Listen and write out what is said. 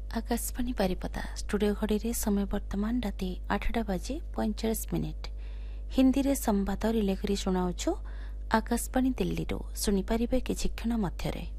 Akashvani Baripada studio घड़ी रे समय वर्तमान राति 8:45 हिंदी रे संवाद रिले करी सुनाउछु। आकाशवाणी दिल्ली रो सुनी परिबे किछि क्षण मध्यरे।